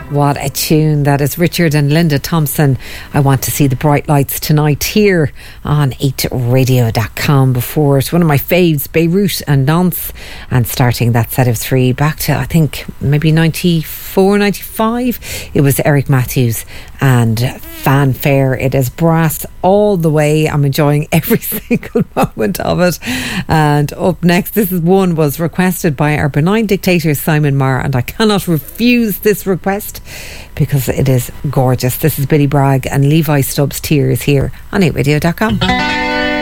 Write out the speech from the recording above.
What a tune that is. Richard and Linda Thompson. I want to see the bright lights tonight here on 8radio.com. Before it, one of my faves, Beirut and Nantes, and starting that set of three back to, I think, maybe 94, 95. It was Eric Matthews and Fanfare. It is brass all the way. I'm enjoying every single moment of it. And up next, this is one was requested by our benign dictator Simon Marr, and I cannot refuse this request because it is gorgeous. This is Billy Bragg and Levi Stubbs' Tears here on 8radio.com.